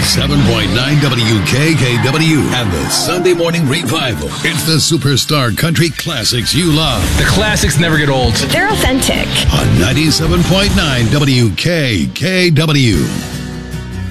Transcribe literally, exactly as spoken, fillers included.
ninety-seven point nine W K K W and the Sunday Morning Revival. It's the superstar country classics you love. The classics never get old. They're authentic. On ninety-seven point nine W K K W.